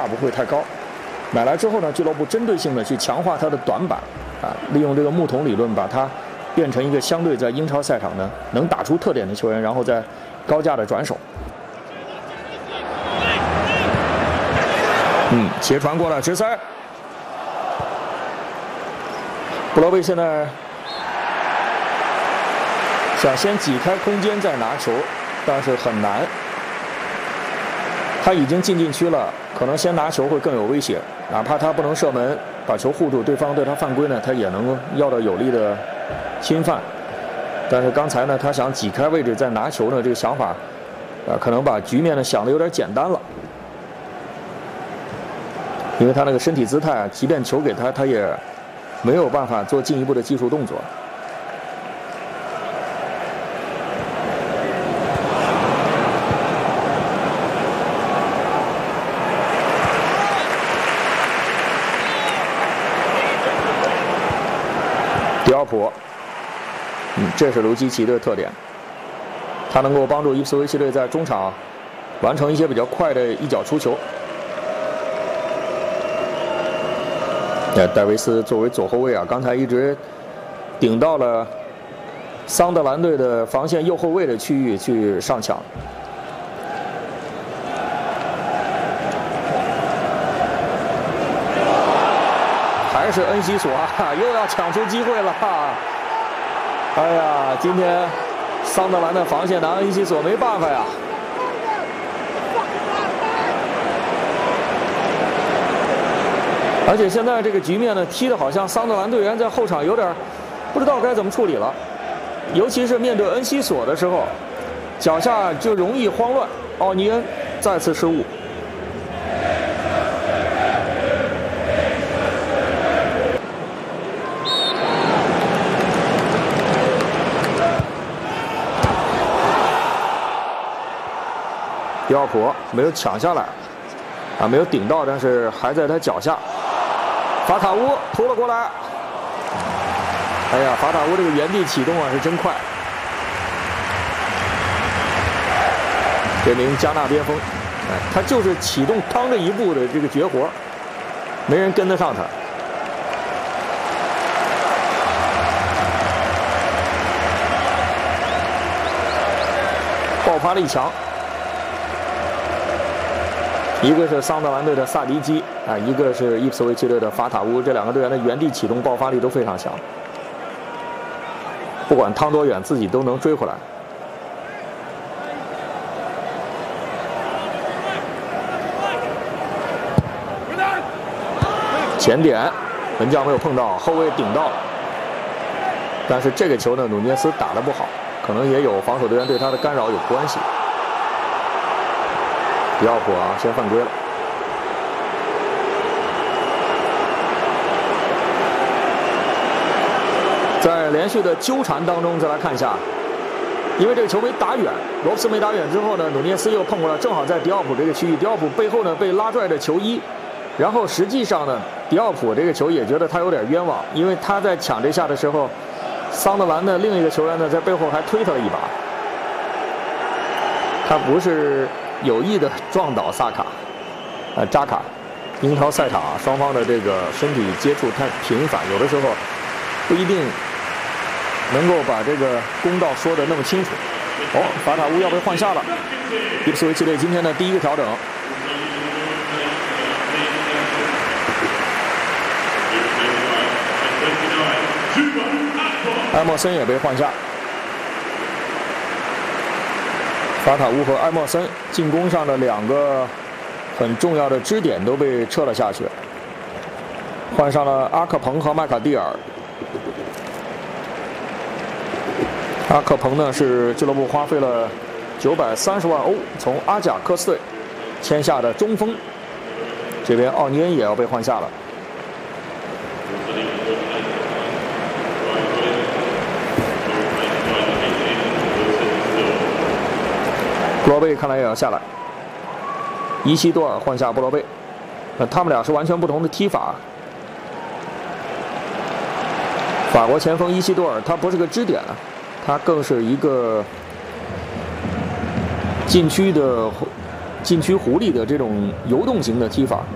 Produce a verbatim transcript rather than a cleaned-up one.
不会太高。买来之后呢，俱乐部针对性的去强化它的短板，啊，利用这个木桶理论把它变成一个相对在英超赛场呢能打出特点的球员，然后再高价的转手。嗯，斜传过来直塞，布罗贝现在想先挤开空间再拿球，但是很难。他已经进禁区了，可能先拿球会更有威胁。哪怕他不能射门，把球护住，对方对他犯规呢，他也能要到有力的侵犯。但是刚才呢，他想挤开位置再拿球呢，这个想法，呃，可能把局面呢想的有点简单了。因为他那个身体姿态啊，即便球给他，他也没有办法做进一步的技术动作。迪奥普，嗯，这是卢基奇的特点，他能够帮助伊普斯维希队在中场完成一些比较快的一脚出球。呃，戴维斯作为左后卫啊，刚才一直顶到了桑德兰队的防线右后卫的区域去上抢。还是恩西索啊，又要抢出机会了。哎呀，今天桑德兰的防线拿恩西索没办法呀。而且现在这个局面呢，踢的好像桑德兰队员在后场有点不知道该怎么处理了，尤其是面对恩西索的时候，脚下就容易慌乱。奥尼恩再次失误。迪奥普没有抢下来，啊，没有顶到，但是还在他脚下。法塔乌扑了过来，哎呀，法塔乌这个原地启动啊是真快。这名加纳边锋，哎，他就是启动趟着一步的这个绝活，没人跟得上他。爆发力强。一个是桑德兰队的萨迪基啊，一个是伊普斯维奇队的法塔乌，这两个队员的原地启动爆发力都非常强，不管趟多远，自己都能追回来。前点，门将没有碰到，后卫顶到了，但是这个球呢，努涅斯打得不好，可能也有防守队员对他的干扰有关系。迪奥普啊，先犯规了。在连续的纠缠当中，再来看一下，因为这个球没打远，罗布斯没打远之后呢，努涅斯又碰过来，正好在迪奥普这个区域，迪奥普背后呢被拉拽着球衣，然后实际上呢，迪奥普这个球也觉得他有点冤枉，因为他在抢这下的时候，桑德兰的另一个球员呢在背后还推他了一把，他不是有意的撞倒萨卡，呃，扎卡。英超赛场啊，双方的这个身体接触太频繁，有的时候不一定能够把这个公道说得那么清楚。哦，法塔乌要被换下了。伊普斯维奇队今天的第一个调整。埃莫森也被换下。法塔乌和埃莫森进攻上的两个很重要的支点都被撤了下去，换上了阿克彭和麦卡蒂尔。阿克彭呢是俱乐部花费了九百三十万欧从阿贾克斯队签下的中锋，这边奥尼恩也要被换下了。布罗贝看来也要下来，伊西多尔换下布罗贝，那他们俩是完全不同的踢法。法国前锋伊西多尔他不是个支点啊，他更是一个禁区的禁区狐狸的这种游动型的踢法。